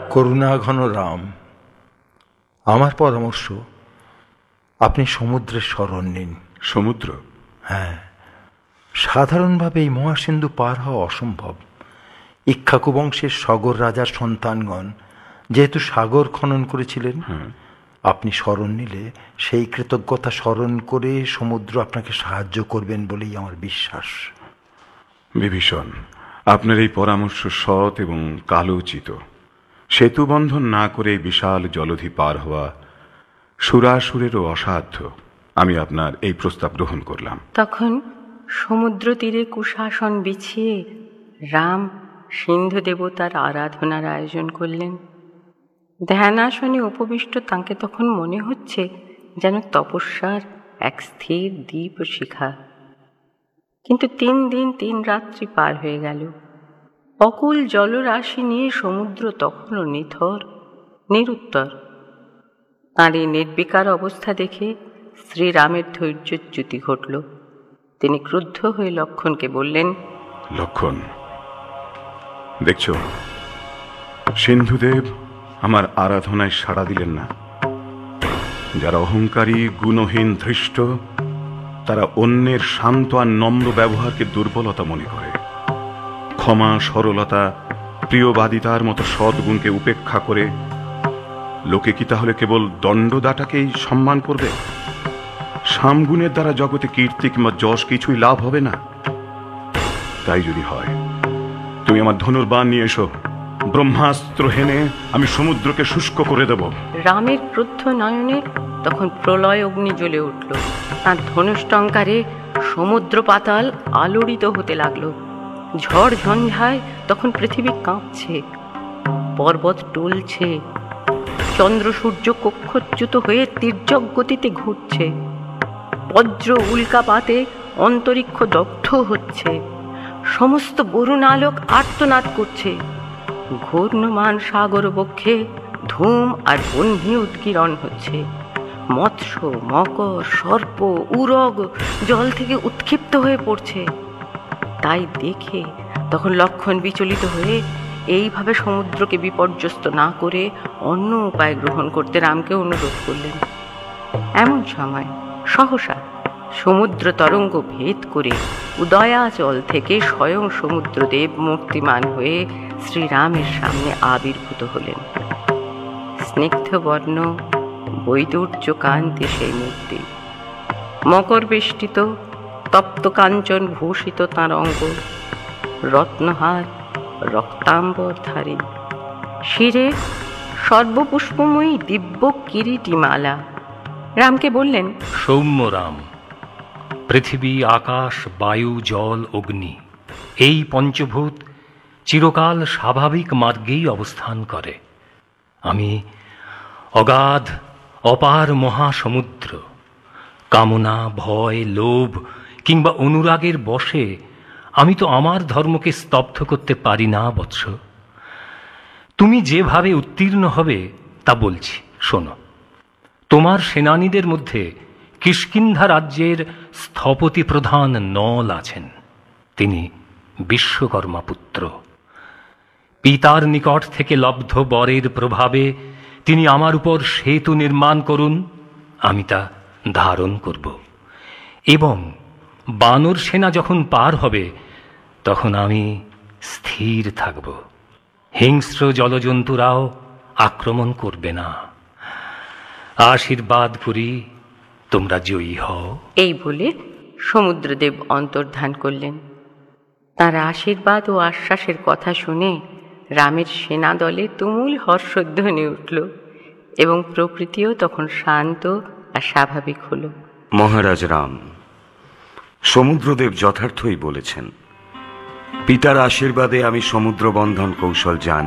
করুণাঘন রাম, আমার পরামর্শ, আপনি সমুদ্রের শরণ নিন। সমুদ্র? হ্যাঁ, সাধারণভাবে এই মহাসিন্ধু পার হওয়া অসম্ভব। ইক্ষ্বাকু বংশের সগর রাজার সন্তানগণ যেহেতু সাগর খনন করেছিলেন, আপনি শরণ নিলে সেই কৃতজ্ঞতা স্মরণ করে সমুদ্র আপনাকে সাহায্য করবেন বলেই আমার বিশ্বাস। বিভীষণ, আপনার এই পরামর্শ সৎ এবং কালোচিত। সেতু বন্ধন না করে বিশাল জলধি পার হওয়া সুরাসুরেরও অসাধ্য। আমি আপনার এই প্রস্তাব গ্রহণ করলাম। তখন সমুদ্র তীরে কুশাসন বিছিয়ে রাম সিন্ধু দেবতার আরাধনার আয়োজন করলেন। ধ্যানাসনে উপবিষ্ট তাঁকে তখন মনে হচ্ছে যেন তপস্যার এক স্থির দ্বীপ শিখা। কিন্তু 3 দিন 3 রাত্রি পার হয়ে গেল। অকুল জলরাশি নিয়ে সমুদ্র তখনও নিথর, নিরুত্তর। তাঁর এই নির্বিকার অবস্থা দেখে শ্রীরামের ধৈর্যচ্যুতি ঘটল। তিনি ক্রুদ্ধ হয়ে লক্ষ্মণকে বললেন, লক্ষ্মণ, দেখছ সিন্ধুদেব আমার আরাধনায় সাড়া দিলেন না। যারা অহংকারী, গুণহীন, ধৃষ্ট, তারা অন্যের শান্ত আর নম্র ব্যবহারকে দুর্বলতা মনে করে। ক্ষমা, সরলতা, প্রিয়বাদিতার মতো সদ্গুণকে উপেক্ষা করে লোকে কি তাহলে কেবল দণ্ডদাটাকেই সম্মান করবে? সামগুণের দ্বারা জগতে কীর্তি কিংবা যশ কিছুই লাভ হবে না। তাই যদি হয়, তুমি আমার ধনুর্বাণ নিয়ে এসো। ব্রহ্মাস্ত্র হেনে আমি সমুদ্রকে শুষ্ক করে দেব। রামের ক্রুদ্ধ নয়নে তখন প্রলয় অগ্নি জ্বলে উঠল। তাঁর ধনুষ্টঙ্কারে সমুদ্র পাতাল আলোড়িত হতে লাগল। ঝড় ঝঞ্ঝায় তখন পৃথিবী কাঁপছে, পর্বত টলছে, চন্দ্র সূর্য কক্ষচ্যুত হয়ে তির্যক গতিতে ঘুরছে। বজ্র উল্কাপাতে অন্তরিক্ষ দগ্ধ হচ্ছে। সমস্ত বরুণ আলোক আর্তনাদ করছে। ঘূর্ণমান সাগর বক্ষে ধূম আর বহ্নি উৎকীর্ণ হচ্ছে। মৎস্য, মকর, সর্প, উরগ জল থেকে উৎক্ষিপ্ত হয়ে পড়ছে। তাই দেখে তখন লক্ষ্মণ বিচলিত হয়ে এইভাবে সমুদ্রকে বিপর্যস্ত না করে অন্য উপায় গ্রহণ করতে রামকে অনুরোধ করলেন। এমন সময় সহসা সমুদ্র তরঙ্গ ভেদ করে উদয়াচল থেকে স্বয়ং সমুদ্রদেব মূর্তিমান হয়ে শ্রীরামের সামনে আবির্ভূত হলেন। স্নিগ্ধবর্ণ বৈদুর্য কান্তি সেই মূর্তি। মকর বেষ্টিত তপ্ত কাঞ্চন ভূষিত তাঁর অঙ্গ, রত্নহার রক্তাম্বরধারী, শিরে সর্বপুষ্পময়ী দিব্য কিরীটিমালা। রামকে বললেন, সৌম্য রাম, পৃথিবী, আকাশ, বায়ু, জল, অগ্নি, এই পঞ্চভূত চিরকাল স্বাভাবিক মার্গেই অবস্থান করে। আমি অগাধ অপার মহাসমুদ্র। কামনা, ভয়, লোভ কিংবা অনুরাগের বশে আমি তো আমার ধর্মকে স্তব্ধ করতে পারি না বৎস। তুমি যেভাবে উত্তীর্ণ হবে তা বলছি, শোনো। তোমার সেনানীদের মধ্যে কিষ্কিন্ধা রাজ্যের স্থপতি প্রধান নল আছেন। তিনি বিশ্বকর্মা পুত্র। পিতার নিকট থেকে লব্ধ বরের প্রভাবে তিনি আমার উপর সেতু নির্মাণ করুন, আমি তা ধারণ করব। এবং বানর সেনা যখন পার হবে তখন আমি স্থির থাকব। হিংস্র জলজন্তুরাও আক্রমণ করবে না। আশীর্বাদ করি তোমরা জয়ী হও। এই বলে সমুদ্রদেব অন্তর্ধান করলেন। তার আশীর্বাদ ও আশ্বাসের কথা শুনে রামের সেনা দলে তুমুল হর্ষধ্বনি উঠল এবং প্রকৃতিও তখন শান্ত আর স্বাভাবিক হল। মহারাজ রাম, সমুদ্রদেব যথার্থই বলেছেন। পিতার আশীর্বাদে আমি সমুদ্র বন্ধন কৌশল জানি।